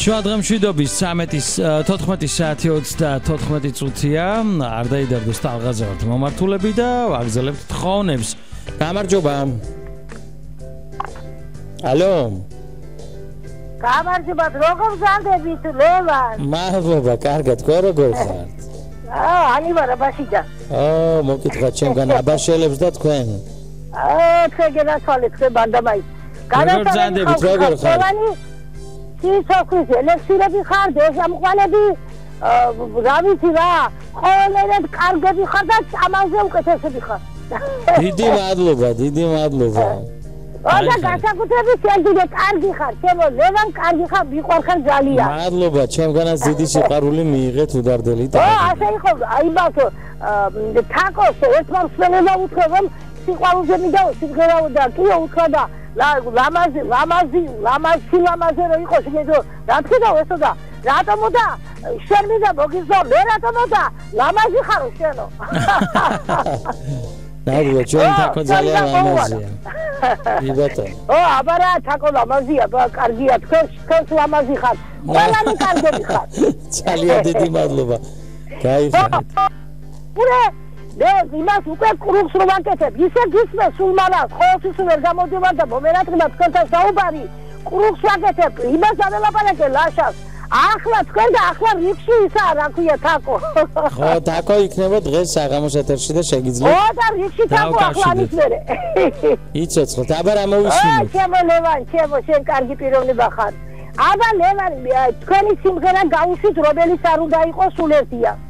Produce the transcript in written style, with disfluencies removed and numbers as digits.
შუადღემშვიდობის 14 საათი 34 წუთია. არ დაიდარდოს ტალღაზე ვართ მომართულები და ვაგზალებთ თხოვნებს. გამარჯობა. ალო. გამარჯობა, როგორ გზანდებით, ლევან? მადლობა, კარგად, როგორ ხართ? ანი ვარ აბაშიდა. მოგკითხოთ ჩემგან აბაშელებს და თქვენ. თქვენ ათვალეთ, თქვენ ბანდამაი. როგორ გზანდებით, როგორ ხართ? სიცოცხლის ელექსირები ხარ, დეჟამყვანები, რა ვიცი რა, ყოველერად კარგები ხარ და ამაზე უკეთესები ხარ. დიდი მადლობა. და განსაკუთრებით შენდიდე კარგი ხარ, ჩემო ლევან კარგი ხარ, მიყვარხარ ძალიან. მადლობა, ჩემგანაც დიდი სიყვარული მიიღეთ უდარდელი და. ასე იყო, აი ბათო, თაკოს ერთმა მსმენელმა უთხრა, რომ სიყვარულზე მიდაო, სიმღერაო და კიო უთხრა და ლამაზი რო იყოს იმედო რა თქმა ესო და რატომო და შენ მინდა მოგიზო მე რატომო და ლამაზი ხარო შენო ნაგვი ჩვენ თაკო ძალიან ლამაზია იბატო აბარა თაკო ლამაზია კარგია თქვენს ლამაზი ხარ ყველანი კარგები ხარ ძალიან დიდი მადლობა გაიხარეთ მე იმას უკვე კრუგს რომ ვაკეთებ, ისე გისმე სულ მალას, ყოველთვის ვერ გამოდივალ და მომენატრება თქვენთან საუბარი, კრუგს ვაკეთებ, იმას ამელაპარაკე ლაშას. ახლა თქვენ და ახლა რიქში ისაა, რა ქვია თაკო. ხო, თაკო იქნება დღეს საღამოს ეთერში და შეგიძლიათ. და რიქში თაკო ახლა ამის მერე. იცოცხლოთ, აბა რა მოვისმინოთ. ჩემო ლევან, შენ კარგი პიროვნება ხარ. აბა ლევან, თქვენი სიმღერა გავუსვით, რომელიც არ უნდა იყოს სულ ერთია.